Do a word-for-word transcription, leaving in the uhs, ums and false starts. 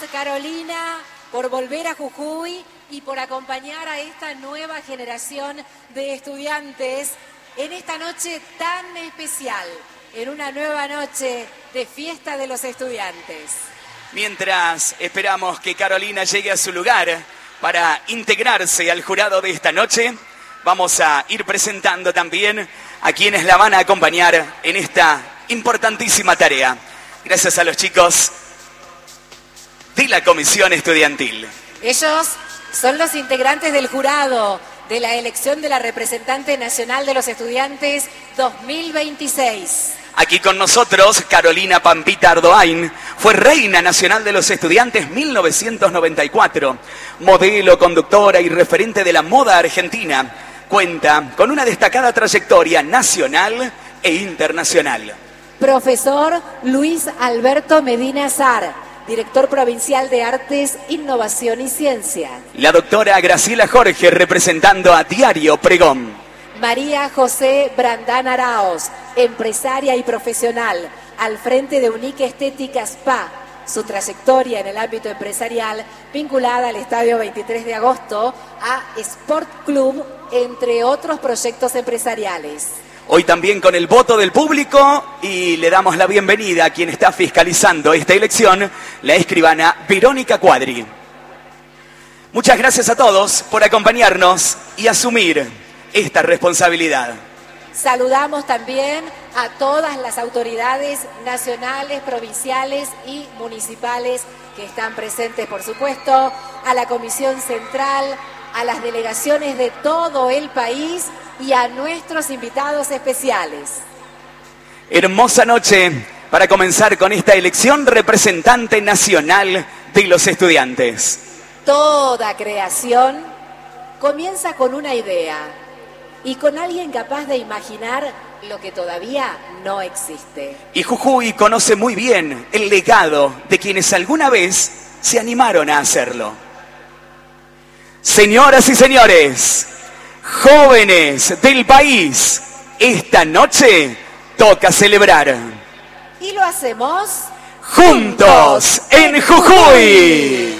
Carolina, por volver a Jujuy y por acompañar a esta nueva generación de estudiantes en esta noche tan especial, en una nueva noche de fiesta de los estudiantes. Mientras esperamos que Carolina llegue a su lugar para integrarse al jurado de esta noche, vamos a ir presentando también a quienes la van a acompañar en esta importantísima tarea. Gracias a los chicos de la Comisión Estudiantil. Ellos son los integrantes del jurado de la elección de la representante nacional de los estudiantes dos mil veintiséis. Aquí con nosotros, Carolina Pampita Ardoain, fue Reina Nacional de los Estudiantes mil novecientos noventa y cuatro, modelo, conductora y referente de la moda argentina. Cuenta con una destacada trayectoria nacional e internacional. Profesor Luis Alberto Medina Zar, director provincial de Artes, Innovación y Ciencia. La doctora Graciela Jorge, representando a Diario Pregón. María José Brandán Araos, empresaria y profesional, al frente de Unique Estética Spa. Su trayectoria en el ámbito empresarial vinculada al Estadio veintitrés de agosto, a Sport Club, entre otros proyectos empresariales. Hoy también con el voto del público, y le damos la bienvenida a quien está fiscalizando esta elección, la escribana Verónica Cuadri. Muchas gracias a todos por acompañarnos y asumir esta responsabilidad. Saludamos también a todas las autoridades nacionales, provinciales y municipales que están presentes, por supuesto, a la Comisión Central, a las delegaciones de todo el país y a nuestros invitados especiales. Hermosa noche para comenzar con esta elección representante nacional de los estudiantes. Toda creación comienza con una idea y con alguien capaz de imaginar lo que todavía no existe. Y Jujuy conoce muy bien el legado de quienes alguna vez se animaron a hacerlo. Señoras y señores, jóvenes del país, esta noche toca celebrar. Y lo hacemos juntos en Jujuy.